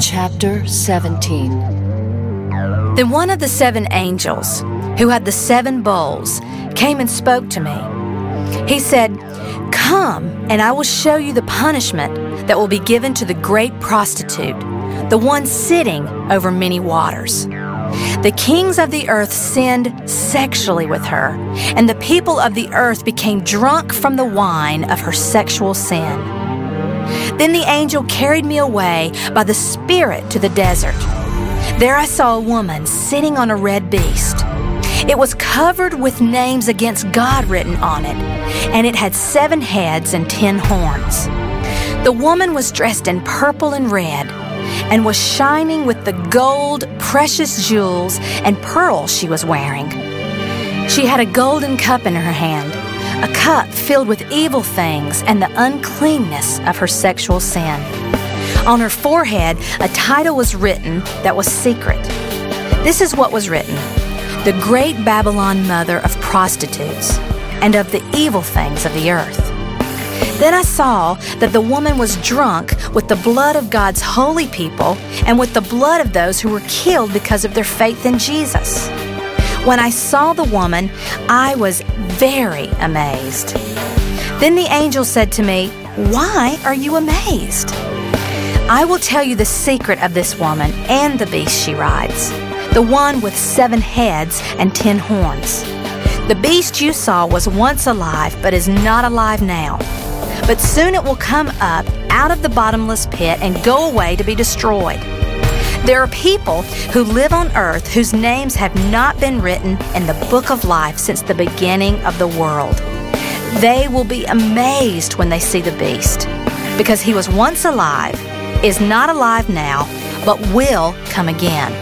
Chapter 17. Then one of the 7 angels, who had the 7 bowls, came and spoke to me. He said, "Come, and I will show you the punishment that will be given to the great prostitute, the one sitting over many waters. The kings of the earth sinned sexually with her, and the people of the earth became drunk from the wine of her sexual sin." Then the angel carried me away by the Spirit to the desert. There I saw a woman sitting on a red beast. It was covered with names against God written on it, and it had 7 heads and 10 horns. The woman was dressed in purple and red, and was shining with the gold, precious jewels, and pearls she was wearing. She had a golden cup in her hand, a cup filled with evil things and the uncleanness of her sexual sin. On her forehead, a title was written that was secret. This is what was written: "The great Babylon, mother of prostitutes, and of the evil things of the earth." Then I saw that the woman was drunk with the blood of God's holy people and with the blood of those who were killed because of their faith in Jesus. When I saw the woman, I was very amazed. Then the angel said to me, "Why are you amazed? I will tell you the secret of this woman and the beast she rides, the one with 7 heads and 10 horns. The beast you saw was once alive, but is not alive now. But soon it will come up out of the bottomless pit and go away to be destroyed. There are people who live on earth whose names have not been written in the book of life since the beginning of the world. They will be amazed when they see the beast, because he was once alive, is not alive now, but will come again."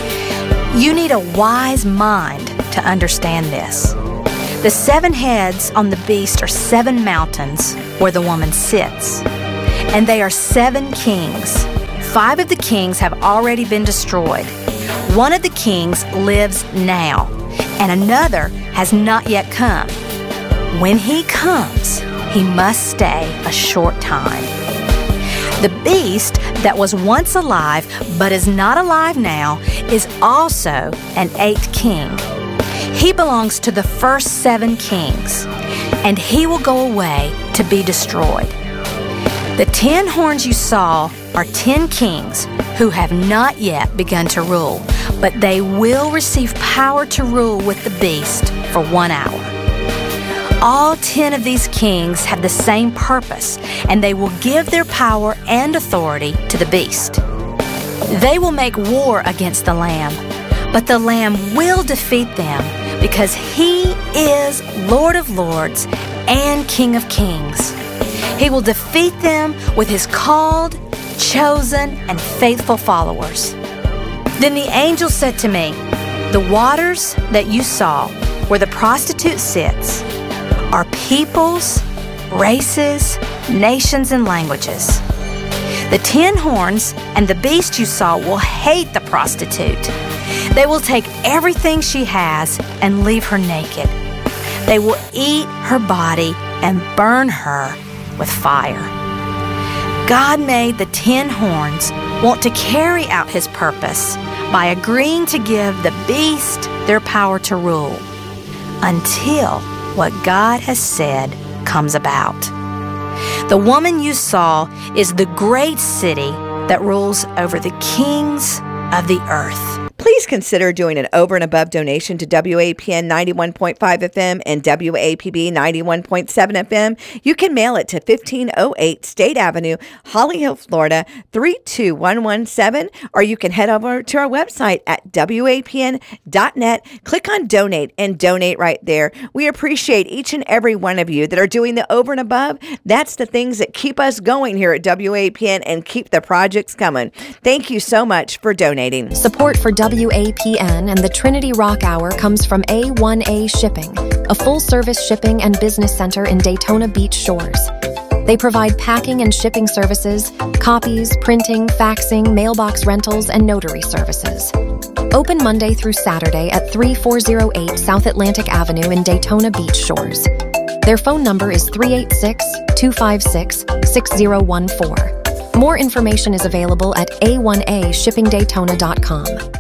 You need a wise mind to understand this. The 7 heads on the beast are 7 mountains where the woman sits, and they are 7 kings. 5 of the kings have already been destroyed. One of the kings lives now, and another has not yet come. When he comes, he must stay a short time. The beast that was once alive but is not alive now is also an 8th king. He belongs to the first 7 kings, and he will go away to be destroyed. The 10 horns you saw are 10 kings who have not yet begun to rule, but they will receive power to rule with the beast for 1 hour. All 10 of these kings have the same purpose, and they will give their power and authority to the beast. They will make war against the Lamb, but the Lamb will defeat them because he is Lord of Lords and King of Kings. He will defeat them with his called, chosen, and faithful followers. Then the angel said to me, "The waters that you saw where the prostitute sits are peoples, races, nations, and languages. The 10 horns and the beast you saw will hate the prostitute. They will take everything she has and leave her naked. They will eat her body and burn her with fire." God made the 10 horns want to carry out his purpose by agreeing to give the beast their power to rule until what God has said comes about. The woman you saw is the great city that rules over the kings of the earth. Please consider doing an over and above donation to WAPN 91.5 FM and WAPB 91.7 FM. You can mail it to 1508 State Avenue, Holly Hill, Florida 32117, or you can head over to our website at WAPN.net. Click on donate and donate right there. We appreciate each and every one of you that are doing the over and above. That's the things that keep us going here at WAPN and keep the projects coming. Thank you so much for donating. Support for WAPN and the Trinity Rock Hour comes from A1A Shipping, a full-service shipping and business center in Daytona Beach Shores. They provide packing and shipping services, copies, printing, faxing, mailbox rentals, and notary services. Open Monday through Saturday at 3408 South Atlantic Avenue in Daytona Beach Shores. Their phone number is 386-256-6014. More information is available at a1ashippingdaytona.com.